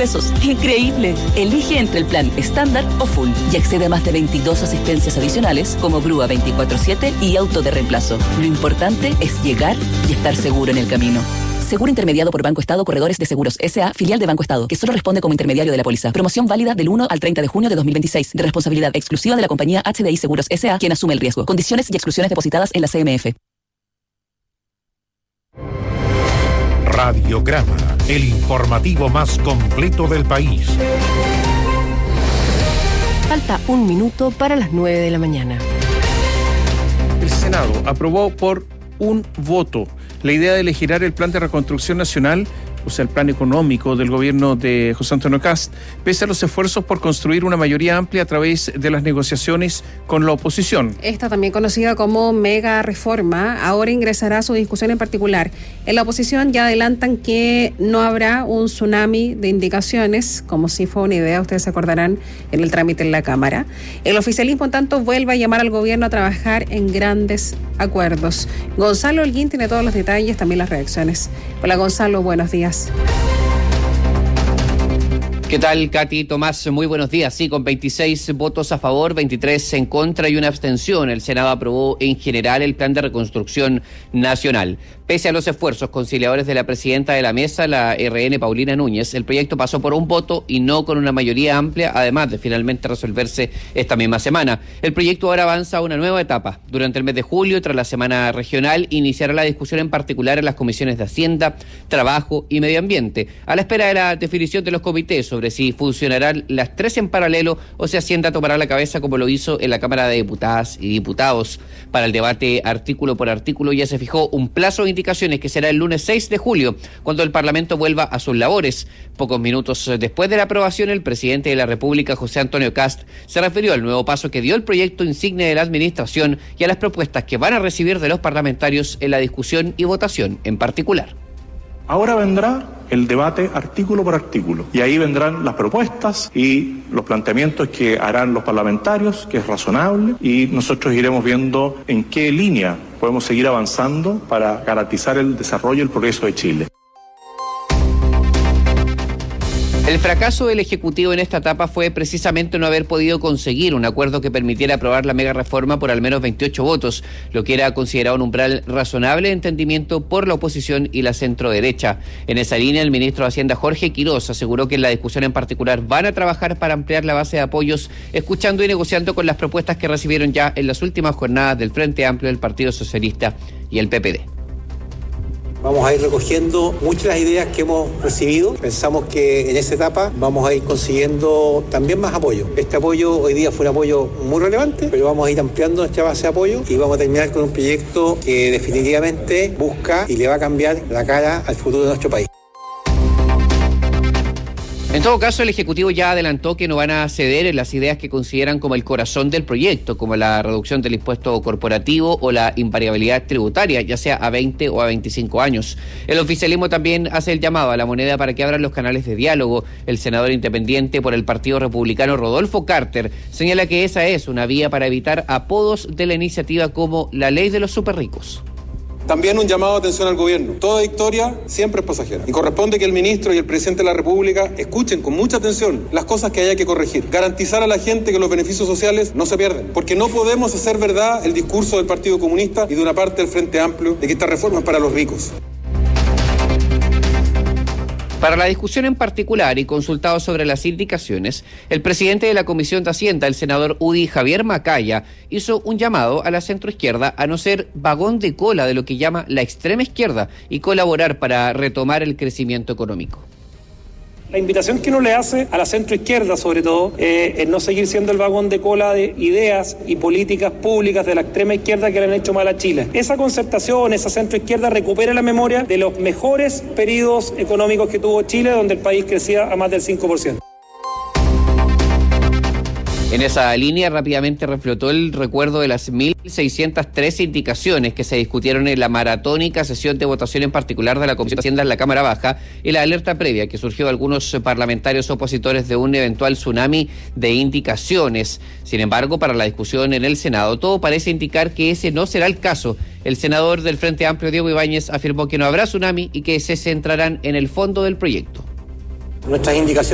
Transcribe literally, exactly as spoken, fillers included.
pesos. ¡Increíble! Elige entre el plan estándar o full y accede a más de veintidós asistencias adicionales como grúa veinticuatro siete y auto de reemplazo. Lo importante es llegar y estar seguro en el camino. Seguro intermediado por Banco Estado Corredores de Seguros S A, filial de Banco Estado, que solo responde como intermediario de la póliza. Promoción válida del uno al treinta de junio de dos mil veintiséis, de responsabilidad exclusiva de la compañía H D I Seguros S A, quien asume el riesgo. Condiciones y exclusiones depositadas en la C M F. Radiograma, el informativo más completo del país. Falta un minuto para las nueve de la mañana. El Senado aprobó por un voto la idea de legislar el Plan de Reconstrucción Nacional, o sea, el plan económico del gobierno de José Antonio Kast, pese a los esfuerzos por construir una mayoría amplia a través de las negociaciones con la oposición. Esta, también conocida como mega reforma, ahora ingresará a su discusión en particular. En la oposición ya adelantan que no habrá un tsunami de indicaciones, como si fue una idea, ustedes se acordarán, en el trámite en la Cámara. El oficialismo, en tanto, vuelve a llamar al gobierno a trabajar en grandes acuerdos. Gonzalo Holguín tiene todos los detalles, también las reacciones. Hola, Gonzalo, buenos días. ¿Qué tal, Katy? Tomás, muy buenos días. Sí, con veintiséis votos a favor, veintitrés en contra y una abstención, el Senado aprobó en general el Plan de Reconstrucción Nacional. Pese a los esfuerzos conciliadores de la presidenta de la mesa, la R N Paulina Núñez, el proyecto pasó por un voto y no con una mayoría amplia, además de finalmente resolverse esta misma semana. El proyecto ahora avanza a una nueva etapa. Durante el mes de julio, tras la semana regional, iniciará la discusión en particular en las comisiones de Hacienda, Trabajo y Medio Ambiente, a la espera de la definición de los comités sobre si funcionarán las tres en paralelo o si Hacienda tomará la cabeza como lo hizo en la Cámara de Diputadas y Diputados. Para el debate artículo por artículo ya se fijó un plazo de indicaciones que será el lunes seis de julio, cuando el Parlamento vuelva a sus labores. Pocos minutos después de la aprobación, el presidente de la República, José Antonio Kast, se refirió al nuevo paso que dio el proyecto insigne de la administración y a las propuestas que van a recibir de los parlamentarios en la discusión y votación en particular. Ahora vendrá el debate artículo por artículo y ahí vendrán las propuestas y los planteamientos que harán los parlamentarios, que es razonable, y nosotros iremos viendo en qué línea podemos seguir avanzando para garantizar el desarrollo y el progreso de Chile. El fracaso del Ejecutivo en esta etapa fue precisamente no haber podido conseguir un acuerdo que permitiera aprobar la mega reforma por al menos veintiocho votos, lo que era considerado un umbral razonable de entendimiento por la oposición y la centroderecha. En esa línea, el ministro de Hacienda, Jorge Quiroz, aseguró que en la discusión en particular van a trabajar para ampliar la base de apoyos, escuchando y negociando con las propuestas que recibieron ya en las últimas jornadas del Frente Amplio, del Partido Socialista y el P P D. Vamos a ir recogiendo muchas de las ideas que hemos recibido. Pensamos que en esa etapa vamos a ir consiguiendo también más apoyo. Este apoyo hoy día fue un apoyo muy relevante, pero vamos a ir ampliando nuestra base de apoyo y vamos a terminar con un proyecto que definitivamente busca y le va a cambiar la cara al futuro de nuestro país. En todo caso, el Ejecutivo ya adelantó que no van a ceder en las ideas que consideran como el corazón del proyecto, como la reducción del impuesto corporativo o la invariabilidad tributaria, ya sea a veinte o a veinticinco años. El oficialismo también hace el llamado a la moneda para que abran los canales de diálogo. El senador independiente por el Partido Republicano, Rodolfo Carter, señala que esa es una vía para evitar apodos de la iniciativa como la ley de los superricos. También un llamado de atención al gobierno. Toda victoria siempre es pasajera y corresponde que el ministro y el presidente de la República escuchen con mucha atención las cosas que haya que corregir. Garantizar a la gente que los beneficios sociales no se pierden, porque no podemos hacer verdad el discurso del Partido Comunista y de una parte del Frente Amplio de que esta reforma es para los ricos. Para la discusión en particular y consultado sobre las indicaciones, el presidente de la Comisión de Hacienda, el senador U D I Javier Macaya, hizo un llamado a la centroizquierda a no ser vagón de cola de lo que llama la extrema izquierda y colaborar para retomar el crecimiento económico. La invitación que uno le hace a la centroizquierda, sobre todo, eh, es no seguir siendo el vagón de cola de ideas y políticas públicas de la extrema izquierda que le han hecho mal a Chile. Esa concertación, esa centroizquierda recupera la memoria de los mejores periodos económicos que tuvo Chile, donde el país crecía a más del cinco por ciento. En esa línea rápidamente reflotó el recuerdo de las mil seiscientas trece indicaciones que se discutieron en la maratónica sesión de votación en particular de la Comisión de Hacienda en la Cámara Baja y la alerta previa que surgió de algunos parlamentarios opositores de un eventual tsunami de indicaciones. Sin embargo, para la discusión en el Senado, todo parece indicar que ese no será el caso. El senador del Frente Amplio, Diego Ibáñez, afirmó que no habrá tsunami y que se centrarán en el fondo del proyecto. Nuestras indicaciones